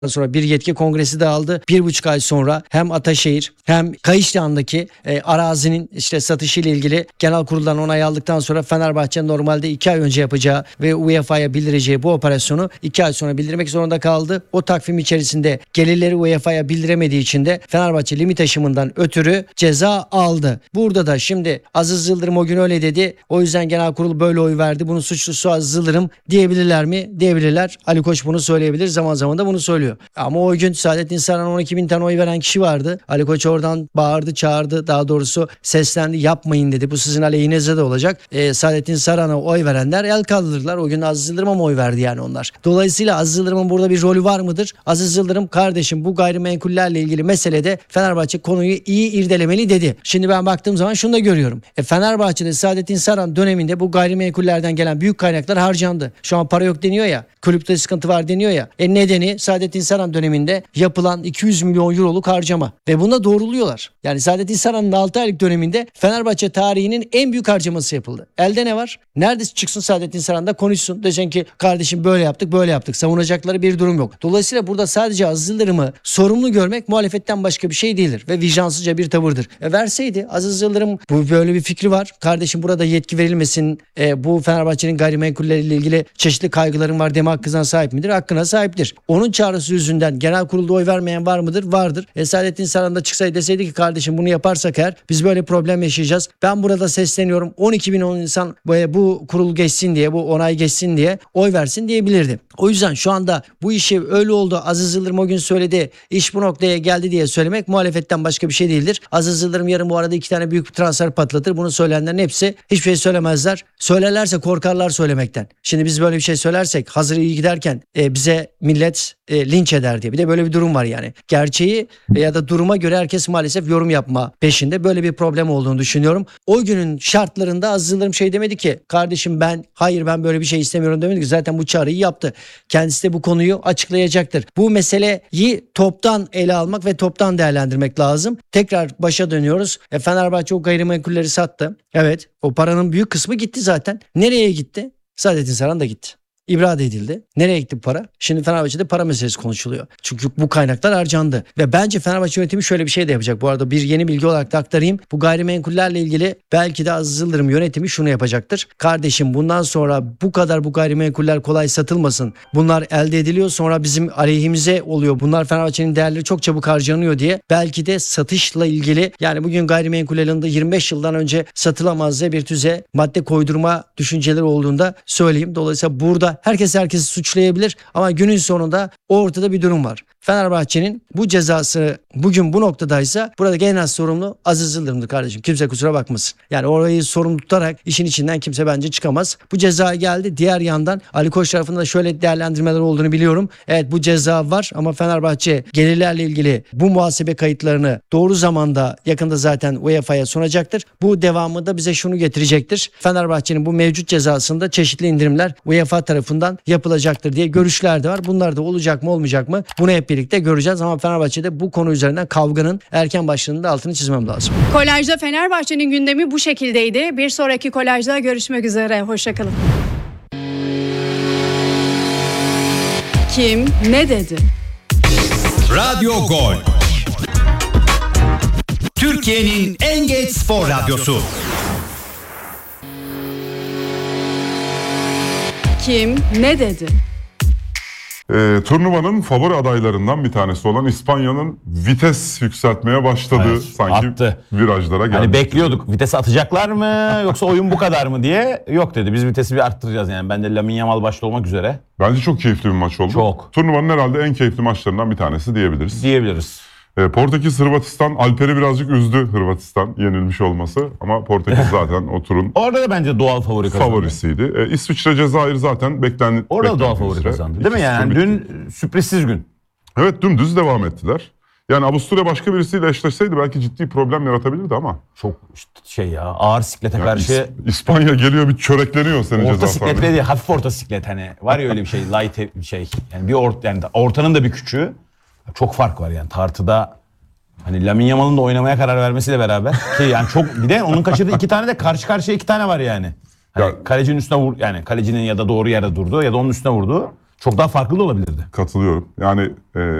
sonra bir yetki kongresi de aldı. 1,5 ay sonra hem Ataşehir hem Kayışlıhan'daki arazinin satışı ile ilgili genel kuruldan onay aldıktan sonra Fenerbahçe normalde 2 ay önce yapacağı ve UEFA'ya bildireceği bu operasyonu 2 ay sonra bildirmek zorunda kaldı. O takvim içerisinde gelirleri UEFA'ya bildiremediği için de Fenerbahçe limit aşımından ötürü ceza aldı. Burada da şimdi Aziz Yıldırım o gün öyle dedi. O yüzden genel kurul böyle oy verdi. Bunun suçlusu Aziz Yıldırım diyebilirler mi? Diyebilirler. Ali Koç bunu söyleyebilir. Zaman zaman da bunu söylüyor. Ama o gün Saadettin Saran'a 12.000 tane oy veren kişi vardı. Ali Koç oradan bağırdı, çağırdı. Daha doğrusu seslendi. Yapmayın dedi. Bu sizin aleyhinize de olacak. Saadettin Saran'a oy verenler el kaldırırlar. O gün Aziz Yıldırım'a mı oy verdi yani onlar? Dolayısıyla Aziz Yıldırım'ın burada bir rolü var mıdır? Aziz Yıldırım kardeşim bu gayrimenkullerle ilgili meselede Fenerbahçe konuyu iyi irdelemeli dedi. Şimdi ben baktığım zaman şunu da görüyorum. Fenerbahçe'de Saadettin Saran döneminde bu gayrimenkullerden gelen büyük kaynaklar harcandı. Şu an para yok deniyor ya. Kulüpte sıkıntı var deniyor ya. Nedeni Saadettin Saran döneminde yapılan 200 milyon euroluk harcama. Ve buna doğruluyorlar. Yani Saadettin Saran'ın 6 aylık döneminde Fenerbahçe tarihinin en büyük harcaması yapıldı. Elde ne var? Nerede çıksın Saadettin Saran da konuşsun. Diyeceksin ki kardeşim böyle yaptık böyle yaptık. Savunacakları bir durum yok. Dolayısıyla burada sadece Aziz Yıldırım'ı sorumlu görmek muhalefetten başka bir şey değildir. Ve vicdansızca bir tavırdır. Verseydi Aziz Yıldırım bu böyle bir fikri var. Kardeşim burada yetki verilmesin. Bu Fenerbahçe'nin gayrimenkulleriyle ilgili çeşitli kaygılarım var deme hakkına sahip midir? Hakkına sahiptir. Onun çağrısı yüzünden genel kurulda oy vermeyen var mıdır? Vardır. Saadettin Saran da çıksaydı deseydi ki kardeşim bunu yaparsak eğer biz böyle problem yaşayacağız. Ben burada sesleniyorum. 12.000 insan bu kurul geçsin diye, bu onay geçsin diye oy versin diyebilirdi. O yüzden şu anda bu işi öyle oldu. Aziz Yıldırım o gün söyledi. İş bu noktaya geldi diye söylemek muhalefetten başka bir şey değildir. Aziz Yıldırım yarın bu arada 2 tane büyük bir transfer patlatır. Bunu söyleyenlerin hepsi hiçbir şey söylemezler. Söylerlerse korkarlar söylemekten. Şimdi biz böyle bir şey söylersek hazır iyi giderken bize millet linç eder diye. Bir de böyle bir durum var yani. Gerçeği ya da duruma göre herkes maalesef yorum yapma peşinde. Böyle bir problem olduğunu düşünüyorum. O günün şartlarında Aziz Yıldırım şey demedi ki kardeşim ben böyle bir şey istemiyorum demedi ki zaten bu çağrıyı yaptı. Kendisi de bu konuyu açıklayacaktır. Bu meseleyi toptan ele almak ve toptan değerlendirmek lazım. Tekrar başa dönüyoruz. Fenerbahçe o gayrimenkulleri sattı. Evet o paranın büyük kısmı gitti zaten. Nereye gitti? Saadettin Saran da gitti. İbrade edildi. Nereye gitti bu para? Şimdi Fenerbahçe'de para meselesi konuşuluyor. Çünkü bu kaynaklar harcandı. Ve bence Fenerbahçe yönetimi şöyle bir şey de yapacak. Bu arada bir yeni bilgi olarak da aktarayım. Bu gayrimenkullerle ilgili belki de Aziz Yıldırım yönetimi şunu yapacaktır. Kardeşim bundan sonra bu gayrimenkuller kolay satılmasın. Bunlar elde ediliyor sonra bizim aleyhimize oluyor. Bunlar Fenerbahçe'nin değerleri çok çabuk harcanıyor diye. Belki de satışla ilgili yani bugün gayrimenkul alanında 25 yıldan önce satılamaz diye bir tüze madde koydurma düşünceleri olduğunda söyleyeyim. Dolayısıyla burada herkesi suçlayabilir ama günün sonunda ortada bir durum var. Fenerbahçe'nin bu cezası bugün bu noktadaysa burada genel sorumlu Aziz Yıldırım'dır kardeşim. Kimse kusura bakmasın. Yani orayı sorumlu tutarak işin içinden kimse bence çıkamaz. Bu ceza geldi. Diğer yandan Ali Koç tarafında da şöyle değerlendirmeler olduğunu biliyorum. Evet bu ceza var ama Fenerbahçe gelirlerle ilgili bu muhasebe kayıtlarını doğru zamanda yakında zaten UEFA'ya sunacaktır. Bu devamı da bize şunu getirecektir. Fenerbahçe'nin bu mevcut cezasında çeşitli indirimler UEFA tarafından yapılacaktır diye görüşler de var. Bunlar da olacak mı olmayacak mı? Bunu hep birlikte göreceğiz ama Fenerbahçe'de bu konu üzerinden kavganın erken başladığında altını çizmem lazım. Kolajda Fenerbahçe'nin gündemi bu şekildeydi. Bir sonraki kolajda görüşmek üzere. Hoşçakalın. Kim ne dedi? Radyo Gol. Türkiye'nin en geç spor radyosu. Kim ne dedi? Turnuvanın favori adaylarından bir tanesi olan İspanya'nın vites yükseltmeye başladığı Evet, sanki attı. virajlara geldi. Hani bekliyorduk vitesi atacaklar mı yoksa oyun bu kadar mı diye. Yok dedi, biz vitesi bir arttıracağız yani. Ben de Lamine Yamal başta olmak üzere. Bence çok keyifli bir maç oldu. Çok. Turnuvanın herhalde en keyifli maçlarından bir tanesi diyebiliriz. Diyebiliriz. Portekiz Hırvatistan, Alper'i birazcık üzdü Hırvatistan yenilmiş olması ama Portekiz zaten o turun Orada da bence doğal favori kazandı. favorisiydi. İsviçre Cezayir zaten Orada da doğal favori kazandı. Değil mi yani? Dün sürprizsiz gün. Evet dümdüz devam ettiler. Yani Avusturya başka birisiyle eşleşseydi belki ciddi problem yaratabilirdi ama. Çok işte ya ağır siklete karşı. İspanya geliyor bir çörekleniyor senin Orta ceza siklet sahne. değil, hafif orta siklet hani. Var ya öyle bir şey, light bir şey. Yani yani ortanın da bir küçüğü. Çok fark var yani tartıda. Hani Lamine Yamal'ın da oynamaya karar vermesiyle beraber ki yani çok bir de onun kaçırdığı 2 tane de karşı karşıya 2 tane var yani. Hani Ya, kalecinin üstüne yani kalecinin ya da doğru yerde durdu ya da onun üstüne vurdu. Çok daha farklı da olabilirdi. Katılıyorum. Yani